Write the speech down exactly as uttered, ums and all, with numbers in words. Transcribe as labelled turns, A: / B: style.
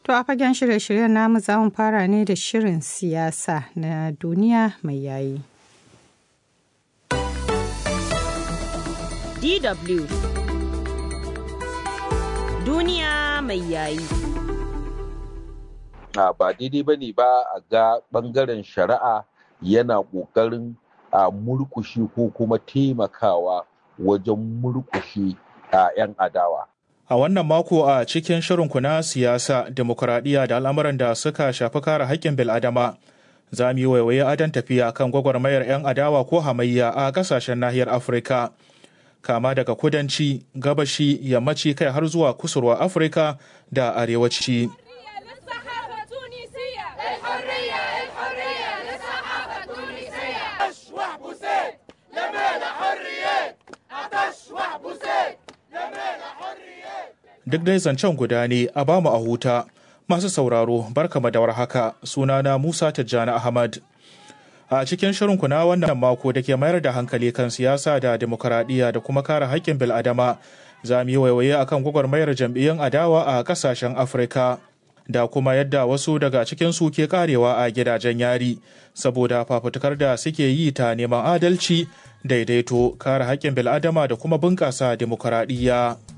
A: To a fagen shirye-shiryen namu za mu fara ne da shirin siyasa na duniya mai yayi.
B: D W Duniya mai yayi.
C: Ba daidai ba ne ba a ga ɓangaren shari'a yana ƙoƙarin a murƙushe ko kuma taimakawa wajen murƙushe a 'yan adawa.
D: A wannan mako a cikin shirinku na siyasa, demokuraɗiyya da al'amuran da suka shafi kare haƙƙin bil'adama, za mu yi waiwaye adon tafiya kan gwagwarmayar 'yan adawa ko hamayya a ƙasashen nahiyar Afirka. Kama daga kudanci, gabashi, yammaci kai har zuwa kusurwa Afirka da arewaci. Duk dai zancen guda ne a bamu a huta. Masu sauraro barkama da warhaka, sunana Musa Tijjani Ahmad. A cikin shirinku na wannan mako da ke mayar da hankali kan siyasa da demokuraɗiyya da kuma kare haƙƙin bil'adama, za mu yi waiwaye akan gwagwarmayar jam'iyyun adawa a ƙasashen Afirka da kuma yadda wasu daga cikinsu ke karewa a gidajen yari saboda fafutukar da suke yi ta neman adalci, daidaito, kare haƙƙin bil'adama da kuma bunƙasa demokuraɗiyya.